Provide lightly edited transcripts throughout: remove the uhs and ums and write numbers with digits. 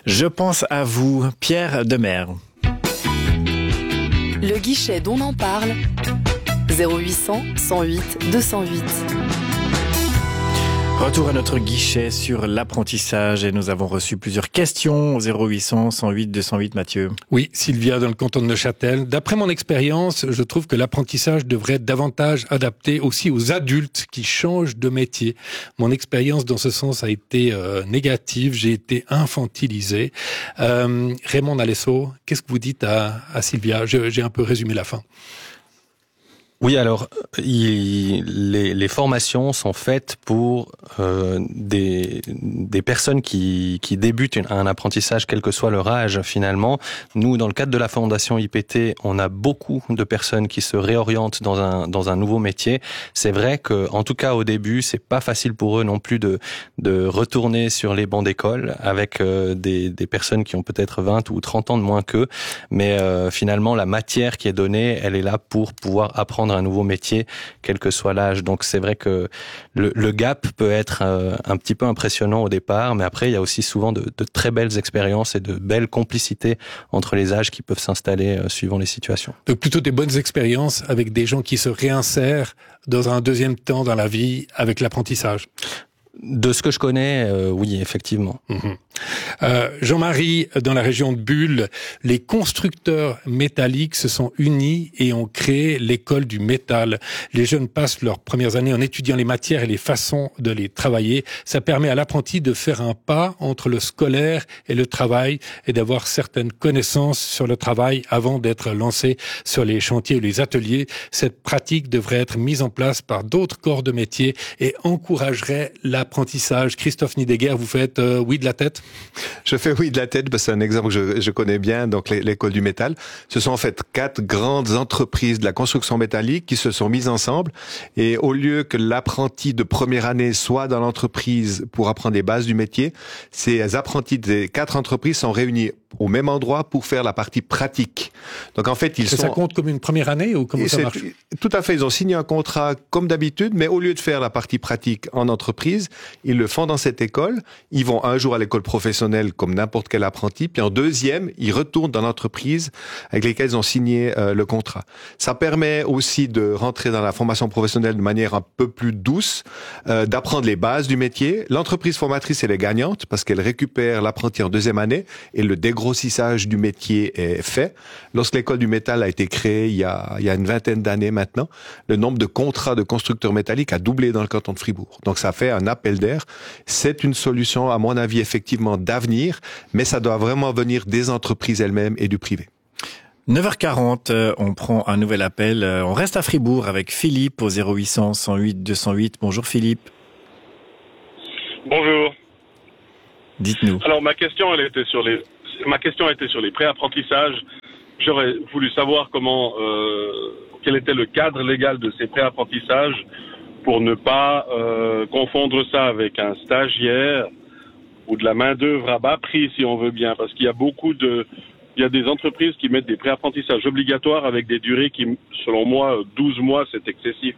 Je pense à vous, Pierre Demers. Le guichet d'On en parle, 0800 108 208. Retour à notre guichet sur l'apprentissage et nous avons reçu plusieurs questions au 0800 108 208, Mathieu. Oui, Sylvia, dans le canton de Neuchâtel. D'après mon expérience, je trouve que l'apprentissage devrait être davantage adapté aussi aux adultes qui changent de métier. Mon expérience dans ce sens a été négative, j'ai été infantilisé. Raymond Nalesso, qu'est-ce que vous dites à Sylvia ? J'ai un peu résumé la fin. Oui, alors les formations sont faites pour des personnes qui débutent un apprentissage, quel que soit leur âge finalement. Nous, dans le cadre de la Fondation IPT, on a beaucoup de personnes qui se réorientent dans un nouveau métier. C'est vrai que, en tout cas au début, c'est pas facile pour eux non plus de retourner sur les bancs d'école avec des personnes qui ont peut-être 20 ou 30 ans de moins qu'eux. Mais finalement, la matière qui est donnée, elle est là pour pouvoir apprendre un nouveau métier, quel que soit l'âge. Donc c'est vrai que le gap peut être un petit peu impressionnant au départ, mais après il y a aussi souvent de très belles expériences et de belles complicités entre les âges qui peuvent s'installer suivant les situations. Donc plutôt des bonnes expériences avec des gens qui se réinsèrent dans un deuxième temps dans la vie avec l'apprentissage. De ce que je connais, oui, effectivement. Jean-Marie, dans la région de Bulle, les constructeurs métalliques se sont unis et ont créé l'école du métal. Les jeunes passent leurs premières années en étudiant les matières et les façons de les travailler. Ça permet à l'apprenti de faire un pas entre le scolaire et le travail et d'avoir certaines connaissances sur le travail avant d'être lancé sur les chantiers ou les ateliers. Cette pratique devrait être mise en place par d'autres corps de métier et encouragerait l'apprentissage. Christophe Nidegger, vous faites oui de la tête ? Je fais oui de la tête parce que c'est un exemple que je connais bien, donc l'école du métal. Ce sont en fait 4 grandes entreprises de la construction métallique qui se sont mises ensemble et au lieu que l'apprenti de première année soit dans l'entreprise pour apprendre les bases du métier, ces apprentis des 4 entreprises sont réunis au même endroit pour faire la partie pratique. Donc en fait, Ça compte comme une première année ou comment ça marche ? Tout à fait, ils ont signé un contrat comme d'habitude, mais au lieu de faire la partie pratique en entreprise, ils le font dans cette école. Ils vont un jour à l'école professionnelle comme n'importe quel apprenti, puis en deuxième, ils retournent dans l'entreprise avec lesquelles ils ont signé le contrat. Ça permet aussi de rentrer dans la formation professionnelle de manière un peu plus douce, d'apprendre les bases du métier. L'entreprise formatrice, elle est gagnante parce qu'elle récupère l'apprenti en deuxième année et le dégrossissage du métier est fait. Lorsque l'école du métal a été créée il y a une vingtaine d'années maintenant, le nombre de contrats de constructeurs métalliques a doublé dans le canton de Fribourg. Donc ça fait un appel d'air. C'est une solution, à mon avis, effectivement d'avenir, mais ça doit vraiment venir des entreprises elles-mêmes et du privé. 9h40, on prend un nouvel appel. On reste à Fribourg avec Philippe au 0800 108 208. Bonjour Philippe. Bonjour. Dites-nous. Alors ma question était sur les pré-apprentissages. J'aurais voulu savoir quel était le cadre légal de ces pré-apprentissages pour ne pas confondre ça avec un stagiaire ou de la main-d'œuvre à bas prix, si on veut bien, parce qu'il y a des entreprises qui mettent des pré-apprentissages obligatoires avec des durées qui, selon moi, 12 mois, c'est excessif.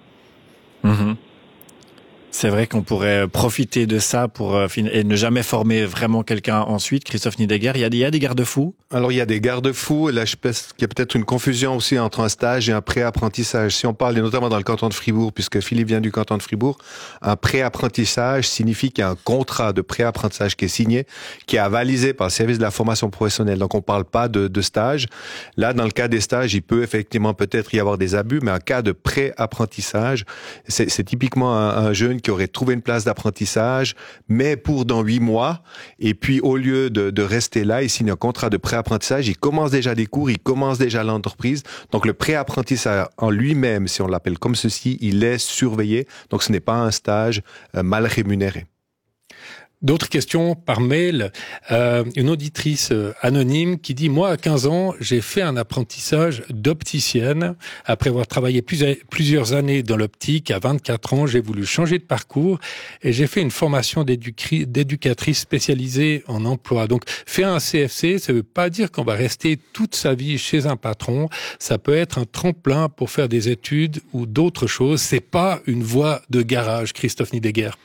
C'est vrai qu'on pourrait profiter de ça et ne jamais former vraiment quelqu'un ensuite. Christophe Nidegger, il y a des garde-fous ? Alors, il y a des garde-fous. Là, je pense qu'il y a peut-être une confusion aussi entre un stage et un pré-apprentissage. Si on parle, et notamment dans le canton de Fribourg, puisque Philippe vient du canton de Fribourg, un pré-apprentissage signifie qu'il y a un contrat de pré-apprentissage qui est signé, qui est avalisé par le service de la formation professionnelle. Donc, on parle pas de stage. Là, dans le cas des stages, il peut effectivement peut-être y avoir des abus, mais un cas de pré-apprentissage, c'est typiquement un jeune qui aurait trouvé une place d'apprentissage, mais pour dans 8 mois. Et puis, au lieu de rester là, il signe un contrat de pré-apprentissage. Il commence déjà des cours, il commence déjà l'entreprise. Donc, le pré-apprentissage en lui-même, si on l'appelle comme ceci, il est surveillé. Donc, ce n'est pas un stage mal rémunéré. D'autres questions par mail. Une auditrice anonyme qui dit « Moi, à 15 ans, j'ai fait un apprentissage d'opticienne. Après avoir travaillé plusieurs années dans l'optique, à 24 ans, j'ai voulu changer de parcours et j'ai fait une formation d'éducatrice spécialisée en emploi. » Donc, faire un CFC, ça ne veut pas dire qu'on va rester toute sa vie chez un patron. Ça peut être un tremplin pour faire des études ou d'autres choses. C'est pas une voie de garage, Christophe Nidegger.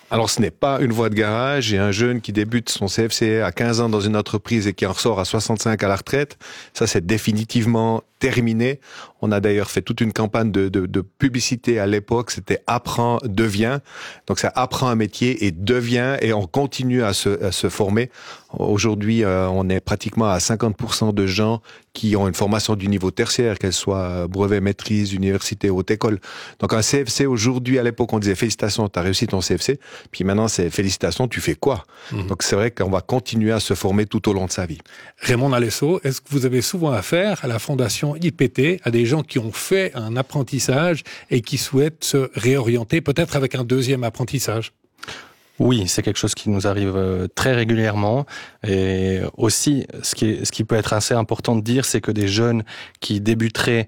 Alors, ce n'est pas une voie de garage. Et un jeune qui débute son CFC à 15 ans dans une entreprise et qui en ressort à 65 à la retraite, ça, c'est définitivement terminé. On a d'ailleurs fait toute une campagne de publicité à l'époque. C'était apprends, deviens. Donc, ça apprend un métier et devient, et on continue à se former. Aujourd'hui, on est pratiquement à 50% de gens qui ont une formation du niveau tertiaire, qu'elle soit brevet, maîtrise, université, haute école. Donc, un CFC aujourd'hui, à l'époque, on disait félicitations, tu as réussi ton CFC. Puis maintenant, c'est félicitations, tu fais quoi? Donc, c'est vrai qu'on va continuer à se former tout au long de sa vie. Raymond Nalesso, est-ce que vous avez souvent affaire à la Fondation IPT, à des gens qui ont fait un apprentissage et qui souhaitent se réorienter, peut-être avec un deuxième apprentissage? Oui, c'est quelque chose qui nous arrive très régulièrement. Et aussi, ce qui peut être assez important de dire, c'est que des jeunes qui débuteraient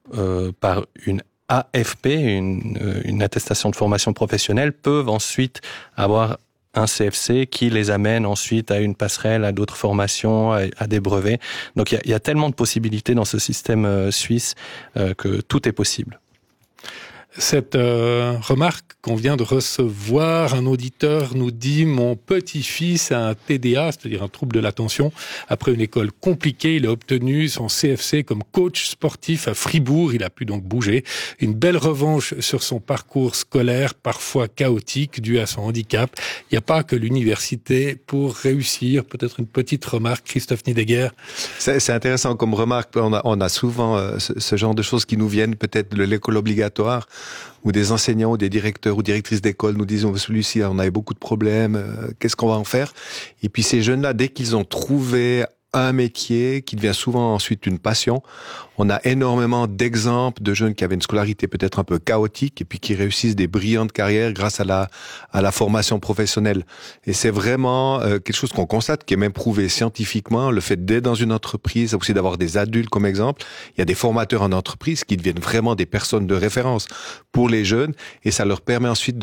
par une AFP, une attestation de formation professionnelle, peuvent ensuite avoir un CFC qui les amène ensuite à une passerelle, à d'autres formations, à des brevets. Donc il y a tellement de possibilités dans ce système suisse que tout est possible. Cette remarque qu'on vient de recevoir, un auditeur nous dit « Mon petit-fils a un TDA, c'est-à-dire un trouble de l'attention. Après une école compliquée, il a obtenu son CFC comme coach sportif à Fribourg. Il a pu donc bouger. Une belle revanche sur son parcours scolaire, parfois chaotique, dû à son handicap. Il n'y a pas que l'université pour réussir. » Peut-être une petite remarque, Christophe Niedegger. C'est intéressant comme remarque. On a souvent ce genre de choses qui nous viennent peut-être de l'école obligatoire, où des enseignants ou des directeurs ou directrices d'école nous disent celui-ci, on avait beaucoup de problèmes, qu'est-ce qu'on va en faire? Et puis ces jeunes-là, dès qu'ils ont trouvé un métier qui devient souvent ensuite une passion. On a énormément d'exemples de jeunes qui avaient une scolarité peut-être un peu chaotique et puis qui réussissent des brillantes carrières grâce à la formation professionnelle. Et c'est vraiment quelque chose qu'on constate, qui est même prouvé scientifiquement. Le fait d'être dans une entreprise, aussi d'avoir des adultes comme exemple. Il y a des formateurs en entreprise qui deviennent vraiment des personnes de référence pour les jeunes et ça leur permet ensuite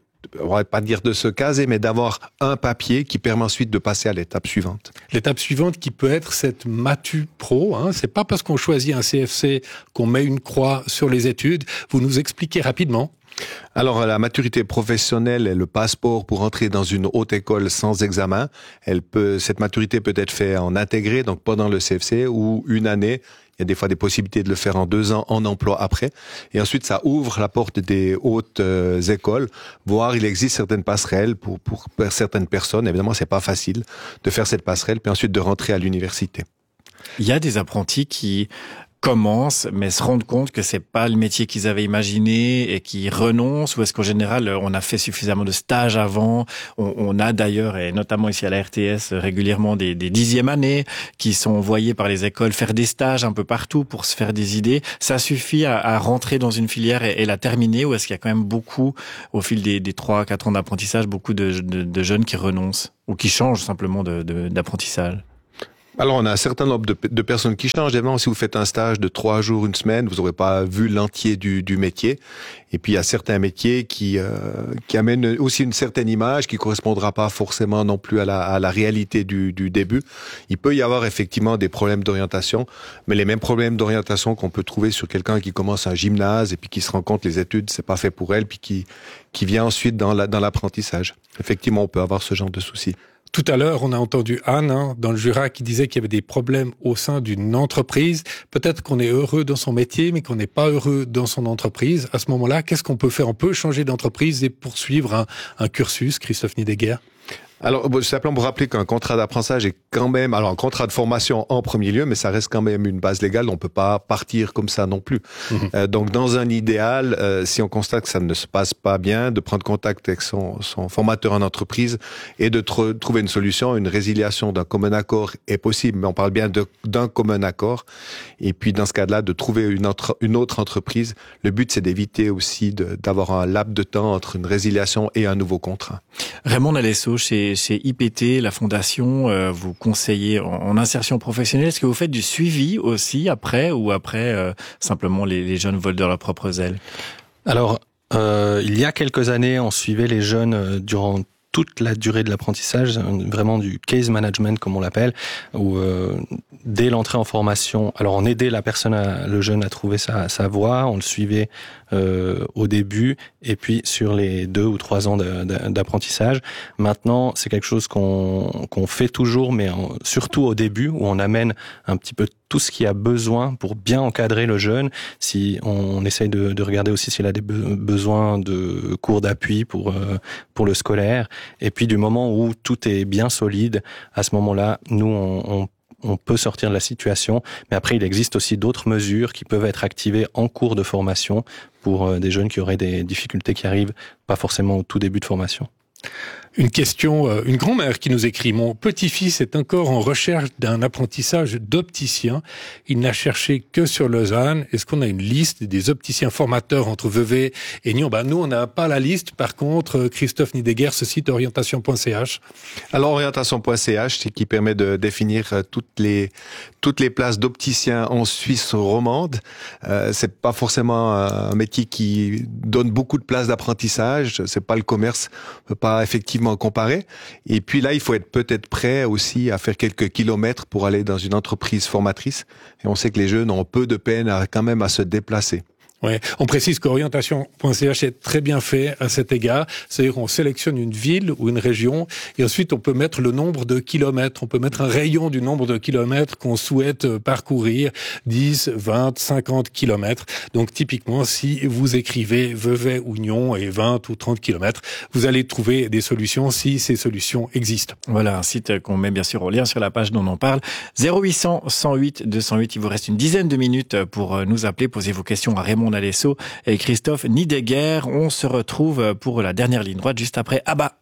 on va pas dire de se caser, mais d'avoir un papier qui permet ensuite de passer à l'étape suivante. L'étape suivante qui peut être cette Matu Pro, c'est pas parce qu'on choisit un CFC qu'on met une croix sur les études. Vous nous expliquez rapidement. Alors, la maturité professionnelle est le passeport pour entrer dans une haute école sans examen. Cette maturité peut être faite en intégré, donc pendant le CFC, ou une année. Il y a des fois des possibilités de le faire en 2 ans en emploi après. Et ensuite, ça ouvre la porte des hautes écoles, voire il existe certaines passerelles pour certaines personnes. Évidemment, c'est pas facile de faire cette passerelle, puis ensuite de rentrer à l'université. Il y a des apprentis qui commencent, mais se rendent compte que c'est pas le métier qu'ils avaient imaginé et qui renoncent, ou est-ce qu'en général, on a fait suffisamment de stages avant? On a d'ailleurs, et notamment ici à la RTS, régulièrement des 10e années qui sont envoyés par les écoles faire des stages un peu partout pour se faire des idées. Ça suffit à rentrer dans une filière et la terminer, ou est-ce qu'il y a quand même beaucoup, au fil des 3-4 ans d'apprentissage, beaucoup de jeunes qui renoncent ou qui changent simplement d'apprentissage? Alors, on a un certain nombre de personnes qui changent. Évidemment, si vous faites un stage de 3 jours, 1 semaine, vous n'aurez pas vu l'entier du métier. Et puis, il y a certains métiers qui amènent aussi une certaine image qui correspondra pas forcément non plus à la réalité du début. Il peut y avoir effectivement des problèmes d'orientation, mais les mêmes problèmes d'orientation qu'on peut trouver sur quelqu'un qui commence un gymnase et puis qui se rend compte les études, c'est pas fait pour elle, puis qui vient ensuite dans l'apprentissage. Effectivement, on peut avoir ce genre de soucis. Tout à l'heure, on a entendu Anne, dans le Jura, qui disait qu'il y avait des problèmes au sein d'une entreprise. Peut-être qu'on est heureux dans son métier, mais qu'on n'est pas heureux dans son entreprise. À ce moment-là, qu'est-ce qu'on peut faire? On peut changer d'entreprise et poursuivre un cursus, Christophe Niedegger? Alors, simplement pour rappeler qu'un contrat d'apprentissage est quand même, alors un contrat de formation en premier lieu, mais ça reste quand même une base légale. On peut pas partir comme ça non plus. Donc, dans un idéal, si on constate que ça ne se passe pas bien, de prendre contact avec son formateur en entreprise et de trouver une solution, une résiliation d'un commun accord est possible. Mais on parle bien d'un commun accord. Et puis, dans ce cas-là, de trouver une autre entreprise. Le but, c'est d'éviter aussi d'avoir un laps de temps entre une résiliation et un nouveau contrat. Raymond Nalesso, chez IPT, la fondation, vous conseillez en insertion professionnelle. Est-ce que vous faites du suivi aussi après, ou après simplement les jeunes volent de leurs propres ailes? Alors, il y a quelques années, on suivait les jeunes durant toute la durée de l'apprentissage, vraiment du case management comme on l'appelle, où dès l'entrée en formation, alors on aidait le jeune à trouver sa voie, on le suivait au début, et puis sur les 2 ou 3 ans d'apprentissage. Maintenant, c'est quelque chose qu'on fait toujours, mais surtout au début, où on amène un petit peu tout ce qu'il y a besoin pour bien encadrer le jeune. Si on essaye de regarder aussi s'il a des besoins de cours d'appui pour le scolaire. Et puis du moment où tout est bien solide, à ce moment-là, nous on peut sortir de la situation. Mais après, il existe aussi d'autres mesures qui peuvent être activées en cours de formation pour des jeunes qui auraient des difficultés qui arrivent pas forcément au tout début de formation. Une question, une grand-mère qui nous écrit: mon petit-fils est encore en recherche d'un apprentissage d'opticien. Il n'a cherché que sur Lausanne. Est-ce qu'on a une liste des opticiens formateurs entre Vevey et Nyon? Nous, on n'a pas la liste. Par contre, Christophe Nidegger, ce site orientation.ch. Alors, orientation.ch, c'est qui permet de définir toutes les places d'opticiens en Suisse romande. C'est pas forcément un métier qui donne beaucoup de places d'apprentissage. C'est pas le commerce. On peut pas effectivement comparer. Et puis là, il faut être peut-être prêt aussi à faire quelques kilomètres pour aller dans une entreprise formatrice. Et on sait que les jeunes ont peu de peine quand même à se déplacer. Ouais, on précise qu'orientation.ch est très bien fait à cet égard. C'est-à-dire qu'on sélectionne une ville ou une région et ensuite on peut mettre le nombre de kilomètres. On peut mettre un rayon du nombre de kilomètres qu'on souhaite parcourir, 10, 20, 50 kilomètres. Donc typiquement, si vous écrivez Vevey ou Nyon et 20 ou 30 kilomètres, vous allez trouver des solutions si ces solutions existent. Voilà, un site qu'on met bien sûr au lien sur la page dont on parle. 0800 108 208. Il vous reste une dizaine de minutes pour nous appeler, poser vos questions à Raymond Nalesso et Christophe Nidegger. On se retrouve pour la dernière ligne droite juste après ABBA.